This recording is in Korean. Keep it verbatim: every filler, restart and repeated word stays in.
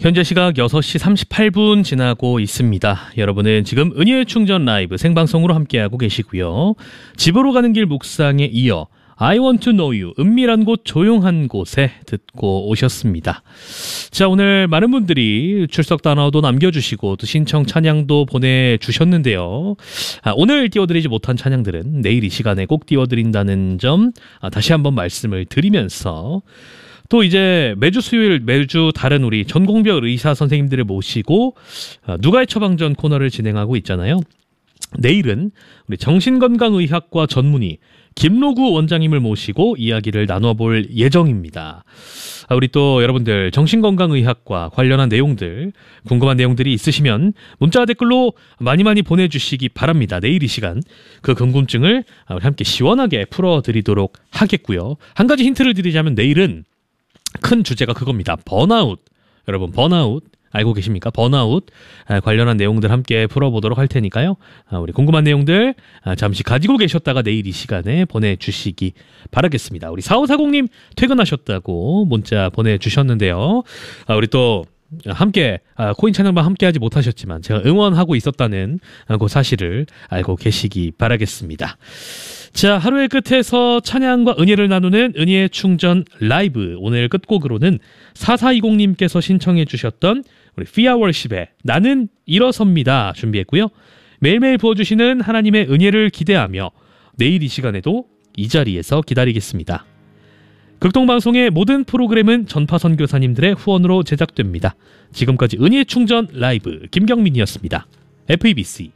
현재 시각 여섯 시 삼십팔 분 지나고 있습니다. 여러분은 지금 은혜의 충전 라이브 생방송으로 함께하고 계시고요. 집으로 가는 길 묵상에 이어 I want to know you, 은밀한 곳 조용한 곳에 듣고 오셨습니다. 자, 오늘 많은 분들이 출석 단어도 남겨주시고 또 신청 찬양도 보내주셨는데요. 아, 오늘 띄워드리지 못한 찬양들은 내일 이 시간에 꼭 띄워드린다는 점 아, 다시 한번 말씀을 드리면서 또 이제 매주 수요일 매주 다른 우리 전공별 의사 선생님들을 모시고 아, 누가의 처방전 코너를 진행하고 있잖아요. 내일은 우리 정신건강의학과 전문의 김로구 원장님을 모시고 이야기를 나눠볼 예정입니다. 아, 우리 또 여러분들 정신건강의학과 관련한 내용들 궁금한 내용들이 있으시면 문자 댓글로 많이 많이 보내주시기 바랍니다. 내일 이 시간 그 궁금증을 우리 함께 시원하게 풀어드리도록 하겠고요. 한 가지 힌트를 드리자면 내일은 큰 주제가 그겁니다. 번아웃. 여러분 번아웃 알고 계십니까? 번아웃 관련한 내용들 함께 풀어보도록 할 테니까요. 우리 궁금한 내용들 잠시 가지고 계셨다가 내일 이 시간에 보내주시기 바라겠습니다. 우리 사오사공님 퇴근하셨다고 문자 보내주셨는데요. 우리 또 함께 코인 찬양반 함께하지 못하셨지만 제가 응원하고 있었다는 그 사실을 알고 계시기 바라겠습니다. 자, 하루의 끝에서 찬양과 은혜를 나누는 은혜의 충전 라이브. 오늘 끝곡으로는 사사이공님께서 신청해 주셨던 우리 피아월십의 나는 일어섭니다 준비했고요. 매일매일 부어주시는 하나님의 은혜를 기대하며 내일 이 시간에도 이 자리에서 기다리겠습니다. 극동방송의 모든 프로그램은 전파 선교사님들의 후원으로 제작됩니다. 지금까지 은혜의 충전 라이브 김경민이었습니다. 에프이비씨